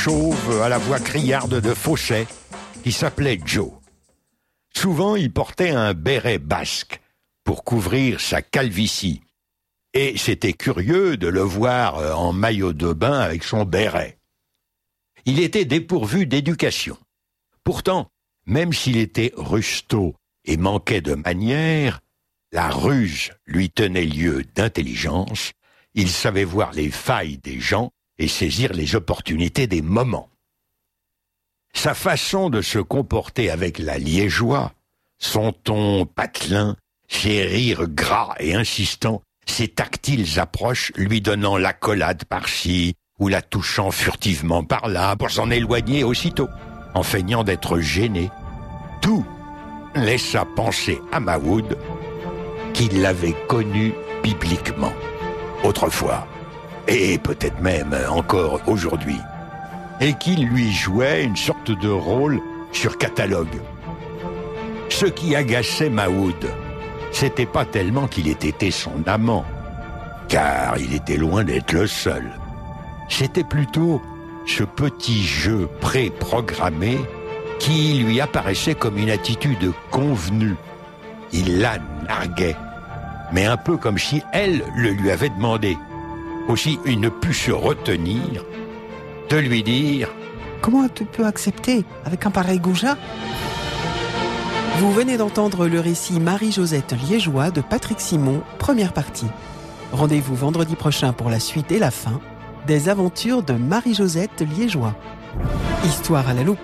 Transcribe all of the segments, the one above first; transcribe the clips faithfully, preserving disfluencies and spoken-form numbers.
chauve à la voix criarde de Fauchet, qui s'appelait Joe. Souvent, il portait un béret basque pour couvrir sa calvitie. Et c'était curieux de le voir en maillot de bain avec son béret. Il était dépourvu d'éducation. Pourtant, même s'il était rustaud et manquait de manières, la ruse lui tenait lieu d'intelligence. Il savait voir les failles des gens et saisir les opportunités des moments. Sa façon de se comporter avec la liégeois, son ton patelin, ses rires gras et insistants, ses tactiles approches lui donnant l'accolade par-ci ou la touchant furtivement par-là pour s'en éloigner aussitôt, en feignant d'être gêné, tout laissa penser à Mahoud qu'il l'avait connu bibliquement, autrefois, et peut-être même encore aujourd'hui, et qu'il lui jouait une sorte de rôle sur catalogue. Ce qui agaçait Mahoud, c'était pas tellement qu'il ait été son amant, car il était loin d'être le seul. C'était plutôt ce petit jeu pré-programmé qui lui apparaissait comme une attitude convenue. Il la narguait, mais un peu comme si elle le lui avait demandé. Aussi, il ne put se retenir de lui dire « Comment tu peux accepter avec un pareil goujat ?» Vous venez d'entendre le récit Marie-Josette Liégeois de Patrick Simon, première partie. Rendez-vous vendredi prochain pour la suite et la fin des aventures de Marie-Josette Liégeois. Histoire à la loupe.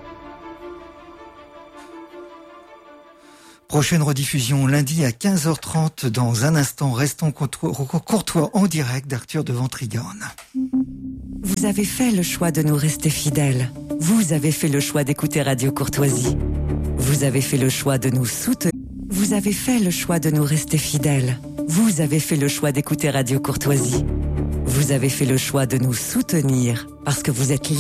Prochaine rediffusion lundi à quinze heures trente. Dans un instant, restons courtois en direct d'Arthur de Ventrigarne. Vous avez fait le choix de nous rester fidèles. Vous avez fait le choix d'écouter Radio Courtoisie. Vous avez fait le choix de nous soutenir. Vous avez fait le choix de nous rester fidèles. Vous avez fait le choix d'écouter Radio Courtoisie. Vous avez fait le choix de nous soutenir parce que vous êtes